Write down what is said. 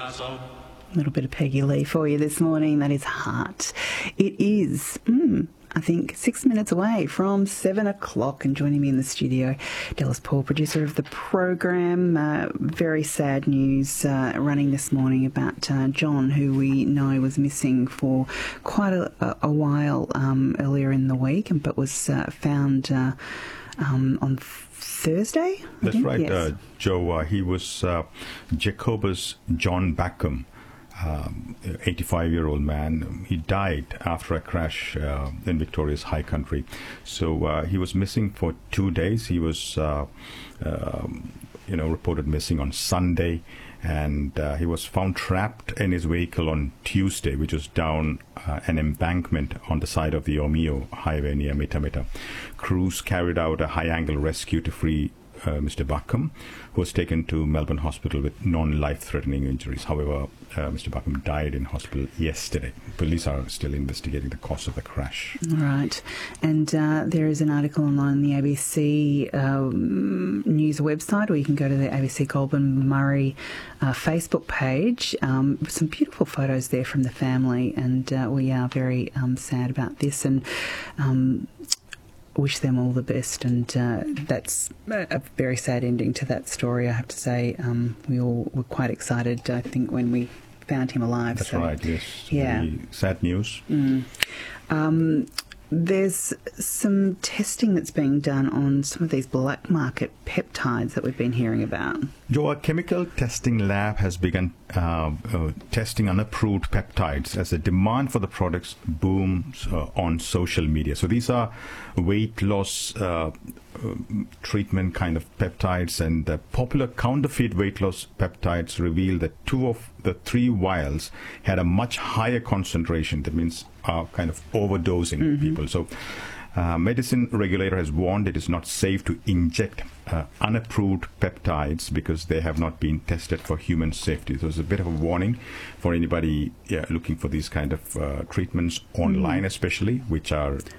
A little bit of Peggy Lee for you this morning. That is Heart. It is, I think, 6 minutes away from 7 o'clock. And joining me in the studio, Dallas Paul, producer of the program. Very sad news running this morning about John, who we know was missing for quite a while earlier in the week, but was found on Thursday. That's right, yes. Joe. He was Jacobus John Backham. 85-year-old man. He died after a crash in Victoria's High Country. So he was missing for 2 days. He was, reported missing on Sunday, and he was found trapped in his vehicle on Tuesday, which was down an embankment on the side of the Omeo Highway near Mitamita. Crews carried out a high-angle rescue to free Mr. Backham, who was taken to Melbourne Hospital with non-life-threatening injuries. However, Mr. Backham died in hospital yesterday. Police are still investigating the cause of the crash. Right. And there is an article online on the ABC News website, or you can go to the ABC Goulburn Murray Facebook page. Some beautiful photos there from the family, and we are very sad about this, and wish them all the best. And that's a very sad ending to that story, I have to say. We all were quite excited, I think, when we found him alive. That's right, yes. Yeah. Very sad news. There's some testing that's being done on some of these black market peptides that we've been hearing about. Joe, a chemical testing lab has begun testing unapproved peptides as the demand for the products booms on social media. So these are weight loss treatment kind of peptides, and the popular counterfeit weight loss peptides reveal that 2 of the 3 vials had a much higher concentration. That means kind of overdosing people. So medicine regulator has warned it is not safe to inject unapproved peptides because they have not been tested for human safety. So it's a bit of a warning for anybody looking for these kind of treatments online, especially, which are